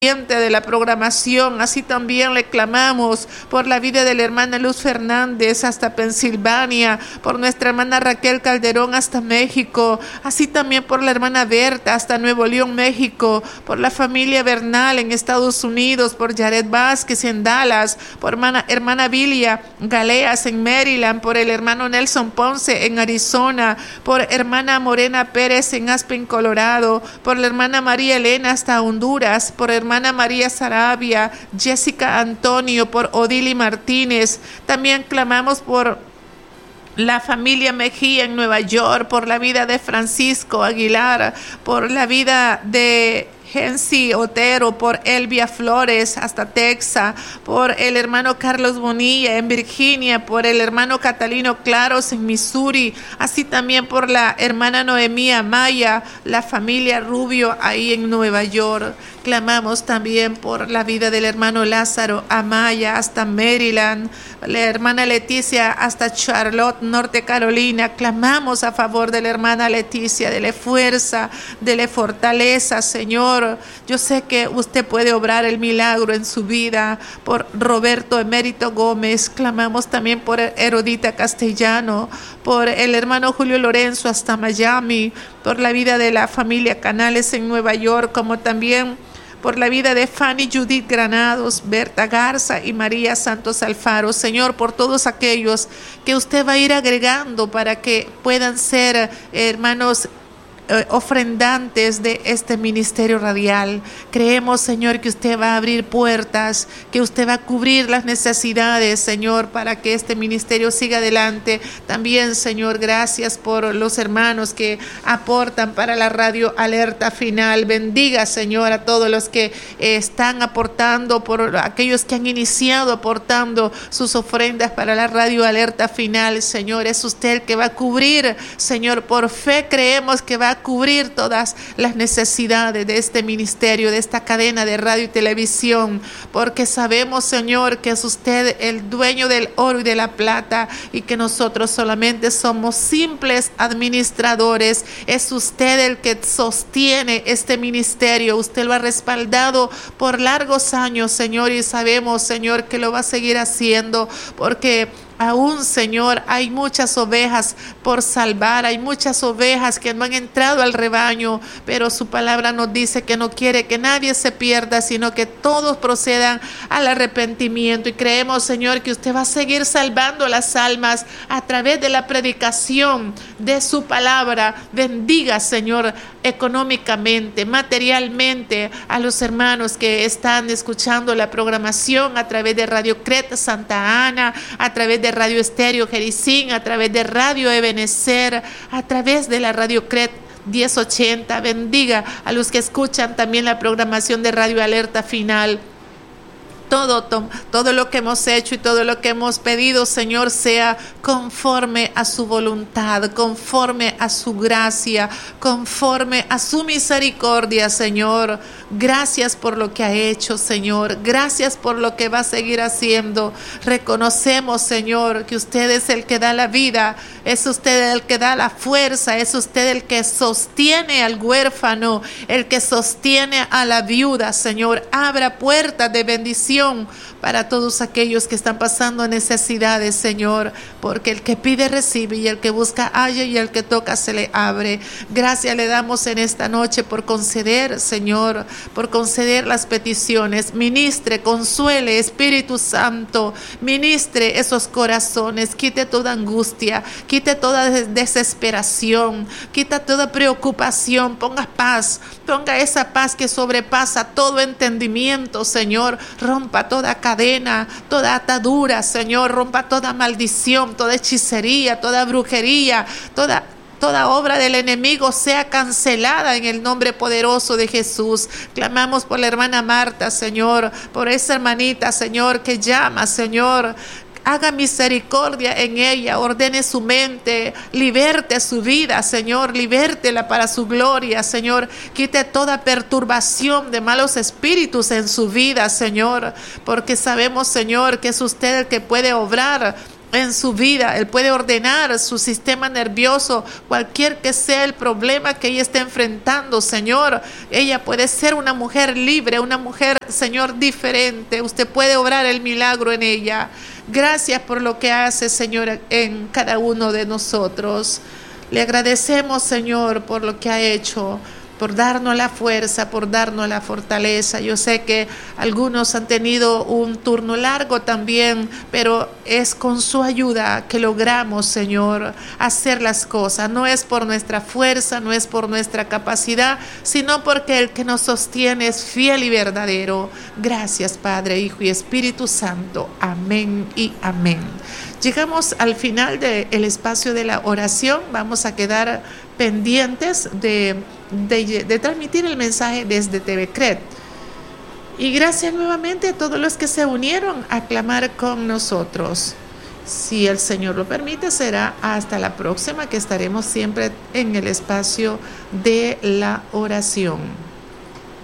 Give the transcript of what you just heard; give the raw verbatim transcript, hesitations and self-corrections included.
de la programación. Así también le clamamos por la vida de la hermana Luz Fernández hasta Pensilvania, por nuestra hermana Raquel Calderón hasta México, así también por la hermana Berta hasta Nuevo León, México, por la familia Bernal en Estados Unidos, por Jared Vázquez en Dallas, por hermana, hermana Vilia Galeas en Maryland, por el hermano Nelson Ponce en Arizona, por hermana Morena Pérez en Aspen, Colorado, por la hermana María Elena hasta Honduras, por hermana hermana María Sarabia, Jessica Antonio, por Odili Martínez. También clamamos por la familia Mejía en Nueva York, por la vida de Francisco Aguilar, por la vida de Gensi Otero, por Elvia Flores hasta Texas, por el hermano Carlos Bonilla en Virginia, por el hermano Catalino Claros en Missouri, así también por la hermana Noemí Amaya, la familia Rubio ahí en Nueva York. Clamamos también por la vida del hermano Lázaro Amaya hasta Maryland, la hermana Leticia hasta Charlotte, Norte Carolina. Clamamos a favor de la hermana Leticia, dele fuerza, dele fortaleza, Señor. Yo sé que usted puede obrar el milagro en su vida. Por Roberto Emérito Gómez, clamamos también por Herodita Castellano, por el hermano Julio Lorenzo hasta Miami, por la vida de la familia Canales en Nueva York, como también por la vida de Fanny Judith Granados, Berta Garza y María Santos Alfaro. Señor, por todos aquellos que usted va a ir agregando para que puedan ser eh, hermanos eh, ofrendantes de este ministerio radial. Creemos, Señor, que usted va a abrir puertas, que usted va a cubrir las necesidades, Señor, para que este ministerio siga adelante. También, Señor, gracias por los hermanos que aportan para la radio Alerta Final. Bendiga, Señor, a todos los que eh, están aportando, por aquellos que han iniciado aportando sus ofrendas para la radio Alerta Final. Señor, es usted el que va a cubrir, Señor, por fe creemos que va a cubrir todas las necesidades de este ministerio, de esta cadena de radio y televisión, porque sabemos, Señor, que es usted el dueño del oro y de la plata y que nosotros solamente somos simples administradores. Es usted el que sostiene este ministerio. Usted lo ha respaldado por largos años, Señor, y sabemos, Señor, que lo va a seguir haciendo, porque aún, Señor, hay muchas ovejas por salvar, hay muchas ovejas que no han entrado al rebaño, pero su palabra nos dice que no quiere que nadie se pierda, sino que todos procedan al arrepentimiento. Y creemos, Señor, que usted va a seguir salvando las almas a través de la predicación de su palabra. Bendiga, Señor, económicamente, materialmente a los hermanos que están escuchando la programación a través de Radio Creta Santa Ana, a través de Radio Estéreo Jericín, a través de Radio Ebenecer, a través de la Radio Cret diez ochenta. Bendiga a los que escuchan también la programación de Radio Alerta Final. Todo, todo lo que hemos hecho y todo lo que hemos pedido, Señor, sea conforme a su voluntad, conforme a su gracia, conforme a su misericordia, Señor. Gracias por lo que ha hecho, Señor. Gracias por lo que va a seguir haciendo. Reconocemos, Señor, que usted es el que da la vida, es usted el que da la fuerza, es usted el que sostiene al huérfano, el que sostiene a la viuda, Señor. Abra puertas de bendición para todos aquellos que están pasando necesidades, Señor, porque el que pide recibe y el que busca halla y el que toca se le abre. Gracias le damos en esta noche por conceder, Señor, por conceder las peticiones. Ministre, consuele, Espíritu Santo, ministre esos corazones, quite toda angustia, quite toda desesperación, quita toda preocupación, ponga paz, ponga esa paz que sobrepasa todo entendimiento, Señor. Rompa toda cadena, toda atadura, Señor, rompa toda maldición, toda hechicería, toda brujería, toda Toda obra del enemigo sea cancelada en el nombre poderoso de Jesús. Clamamos por la hermana Marta, Señor, por esa hermanita, Señor, que llama, Señor. Haga misericordia en ella, ordene su mente, liberte su vida, Señor, libértela para su gloria, Señor. Quite toda perturbación de malos espíritus en su vida, Señor, porque sabemos, Señor, que es usted el que puede obrar en su vida. Él puede ordenar su sistema nervioso, cualquier que sea el problema que ella esté enfrentando, Señor. Ella puede ser una mujer libre, una mujer, Señor, diferente. Usted puede obrar el milagro en ella. Gracias por lo que hace, Señor, en cada uno de nosotros. Le agradecemos, Señor, por lo que ha hecho, por darnos la fuerza, por darnos la fortaleza. Yo sé que algunos han tenido un turno largo también, pero es con su ayuda que logramos, Señor, hacer las cosas. No es por nuestra fuerza, no es por nuestra capacidad, sino porque el que nos sostiene es fiel y verdadero. Gracias, Padre, Hijo y Espíritu Santo. Amén y amén. Llegamos al final del espacio de la oración. Vamos a quedar pendientes de, de, de transmitir el mensaje desde T V C R E D. Y gracias nuevamente a todos los que se unieron a clamar con nosotros. Si el Señor lo permite, será hasta la próxima, que estaremos siempre en el espacio de la oración.